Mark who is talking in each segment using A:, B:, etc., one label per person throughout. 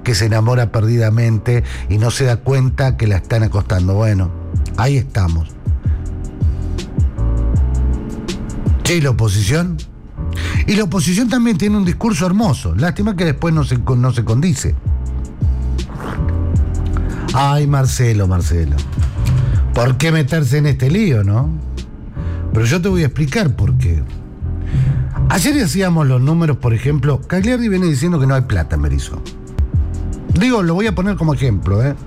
A: que se enamora perdidamente y no se da cuenta que la están acostando. Bueno, ahí estamos. ¿Y la oposición? Y la oposición también tiene un discurso hermoso. Lástima que después no se condice. Ay, Marcelo. ¿Por qué meterse en este lío, no? Pero yo te voy a explicar por qué. Ayer hacíamos los números, por ejemplo, Cagliardi viene diciendo que no hay plata en Berisso. Digo, lo voy a poner como ejemplo, ¿eh?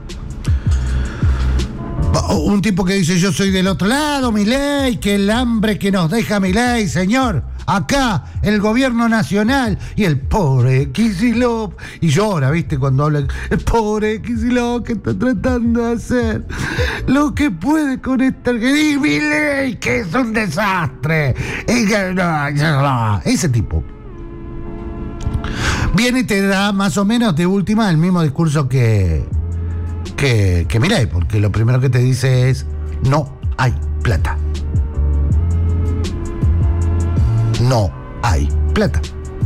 A: Un tipo que dice, yo soy del otro lado, Milei, que el hambre que nos deja Milei, señor. Acá, el gobierno nacional y el pobre Kicillof. Y llora, ¿viste? Cuando habla el pobre Kicillof que está tratando de hacer lo que puede con esta Argentina. Y Milei, que es un desastre. Ese tipo. Viene y te da más o menos de última el mismo discurso que Milei, porque lo primero que te dice es no hay plata. No hay plata.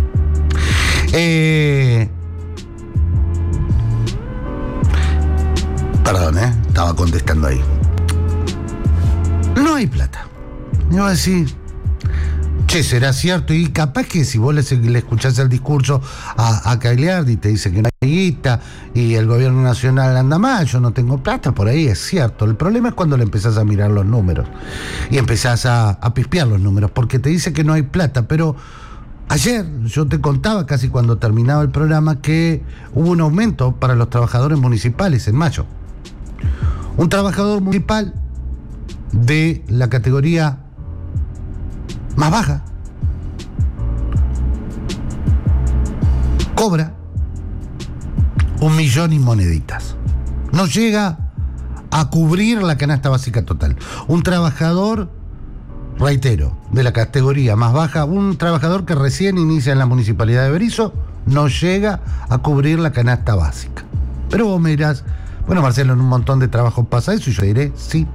A: Perdón, estaba contestando ahí. No hay plata. Me iba a decir, che, será cierto. Y capaz que si vos le escuchás el discurso a Cagliardi, te dice que no hay guita y el gobierno nacional anda mal, yo no tengo plata, por ahí es cierto. El problema es cuando le empezás a mirar los números y empezás a pispear los números, porque te dice que no hay plata. Pero ayer yo te contaba, casi cuando terminaba el programa, que hubo un aumento para los trabajadores municipales en mayo. Un trabajador municipal de la categoría más baja cobra 1 millón y moneditas. No llega a cubrir la canasta básica total. Un trabajador, reitero, de la categoría más baja, un trabajador que recién inicia en la municipalidad de Berisso, no llega a cubrir la canasta básica. Pero vos me dirás, bueno, Marcelo, en un montón de trabajos pasa eso, y yo diré, sí.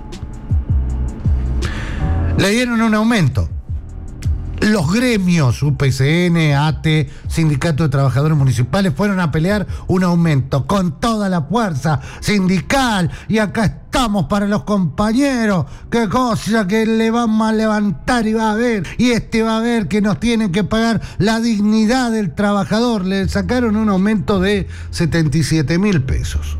A: Le dieron un aumento. Los gremios, UPCN, ATE, Sindicato de Trabajadores Municipales, fueron a pelear un aumento con toda la fuerza sindical. Y acá estamos para los compañeros. Qué cosa que le vamos a levantar y va a ver. Y va a ver que nos tienen que pagar la dignidad del trabajador. Le sacaron un aumento de 77.000 pesos.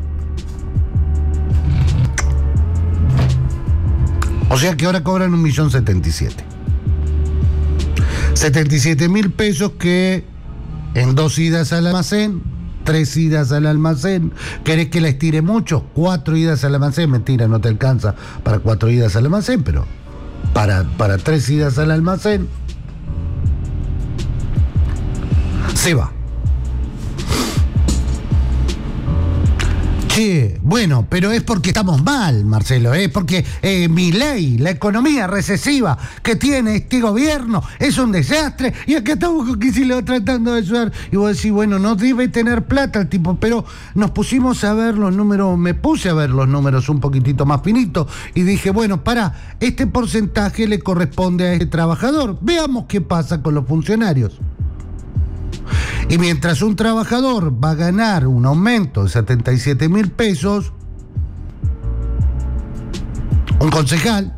A: O sea que ahora cobran 1.077.000. 77.000 pesos que en 2 idas al almacén, 3 idas al almacén. ¿Querés que la estire mucho? 4 idas al almacén. Mentira, no te alcanza para 4 idas al almacén, pero para 3 idas al almacén se va. Bueno, pero es porque estamos mal, Marcelo, es porque Milei, la economía recesiva que tiene este gobierno, es un desastre, y acá estamos con Kicillof tratando de ayudar. Y vos decís, bueno, no debe tener plata el tipo, pero nos pusimos a ver los números, me puse a ver los números un poquitito más finitos, y dije, bueno, este porcentaje le corresponde a este trabajador, veamos qué pasa con los funcionarios. Y mientras un trabajador va a ganar un aumento de 77.000 pesos, un concejal,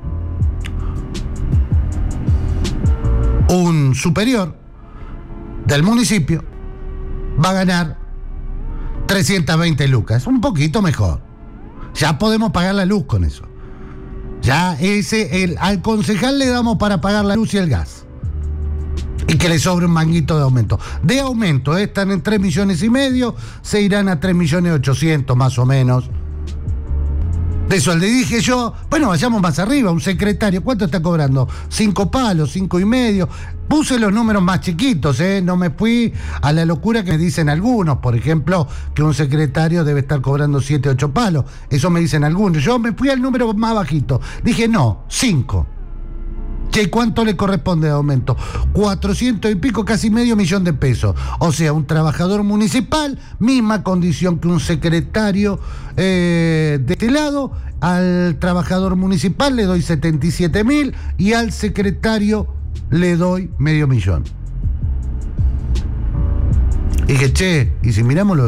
A: un superior del municipio, va a ganar 320 lucas, un poquito mejor. Ya podemos pagar la luz con eso. Ya al concejal le damos para pagar la luz y el gas. Y que le sobre un manguito de aumento. De aumento, están en 3,5 millones, se irán a 3,800,000 más o menos. De eso le dije yo, bueno, vayamos más arriba, un secretario, ¿cuánto está cobrando? 5 palos, 5,5. Puse los números más chiquitos, no me fui a la locura que me dicen algunos, por ejemplo, que un secretario debe estar cobrando 7, 8 palos. Eso me dicen algunos. Yo me fui al número más bajito. Dije, no, 5. ¿Y cuánto le corresponde de aumento? 400 y pico, casi medio millón de pesos. O sea, un trabajador municipal, misma condición que un secretario de este lado. Al trabajador municipal le doy 77.000 y al secretario le doy medio millón. Y dije, che, y si miramos los